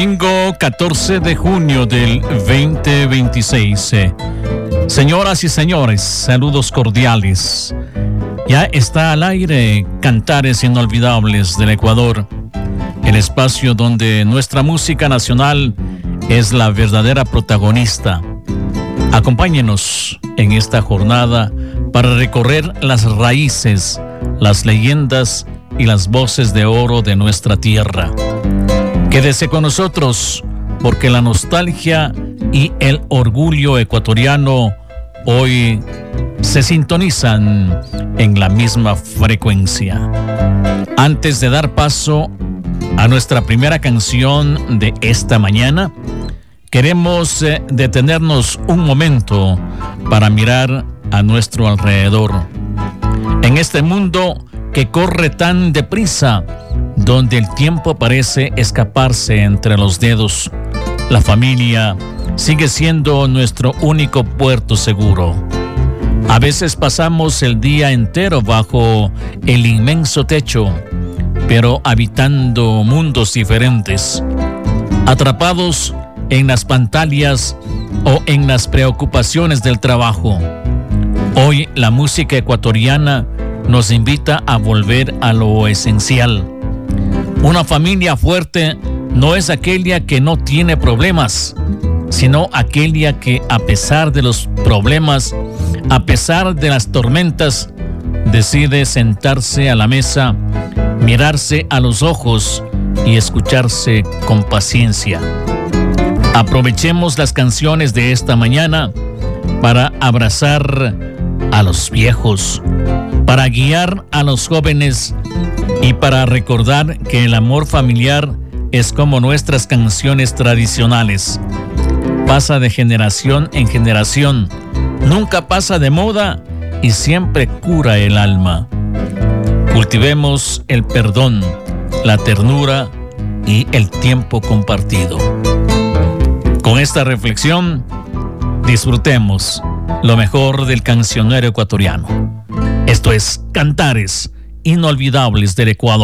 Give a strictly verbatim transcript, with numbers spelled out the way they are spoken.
Domingo catorce de junio del veinte veintiséis. Señoras y señores, saludos cordiales. Ya está al aire Cantares Inolvidables del Ecuador, el espacio donde nuestra música nacional es la verdadera protagonista. Acompáñenos en esta jornada para recorrer las raíces, las leyendas y las voces de oro de nuestra tierra. Quédese con nosotros, porque la nostalgia y el orgullo ecuatoriano hoy se sintonizan en la misma frecuencia. Antes de dar paso a nuestra primera canción de esta mañana, queremos eh, detenernos un momento para mirar a nuestro alrededor. En este mundo que corre tan deprisa, donde el tiempo parece escaparse entre los dedos, la familia sigue siendo nuestro único puerto seguro. A veces pasamos el día entero bajo el inmenso techo, pero habitando mundos diferentes, atrapados en las pantallas o en las preocupaciones del trabajo. Hoy la música ecuatoriana nos invita a volver a lo esencial. Una familia fuerte no es aquella que no tiene problemas, sino aquella que, a pesar de los problemas, a pesar de las tormentas, decide sentarse a la mesa, mirarse a los ojos y escucharse con paciencia. Aprovechemos las canciones de esta mañana para abrazar a los viejos, para guiar a los jóvenes y para recordar que el amor familiar es como nuestras canciones tradicionales. Pasa de generación en generación, nunca pasa de moda y siempre cura el alma. Cultivemos el perdón, la ternura y el tiempo compartido. Con esta reflexión, disfrutemos lo mejor del cancionero ecuatoriano. Esto es Cantares Inolvidables del Ecuador.